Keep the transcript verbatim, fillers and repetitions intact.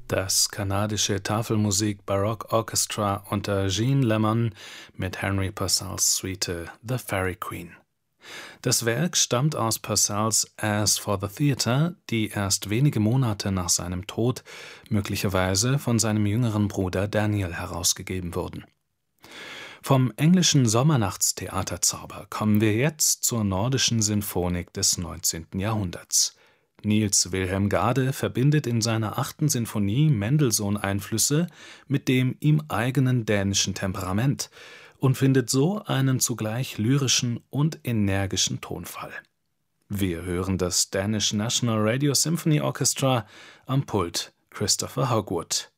Das kanadische Tafelmusik Baroque Orchestra unter Jean Lemon mit Henry Purcells Suite The Fairy Queen. Das Werk stammt aus Purcells As for the Theatre, die erst wenige Monate nach seinem Tod möglicherweise von seinem jüngeren Bruder Daniel herausgegeben wurden. Vom englischen Sommernachtstheaterzauber kommen wir jetzt zur nordischen Sinfonik des neunzehnten Jahrhunderts. Niels Wilhelm Gade verbindet in seiner achten Sinfonie Mendelssohn-Einflüsse mit dem ihm eigenen dänischen Temperament und findet so einen zugleich lyrischen und energischen Tonfall. Wir hören das Danish National Radio Symphony Orchestra, am Pult Christopher Hogwood.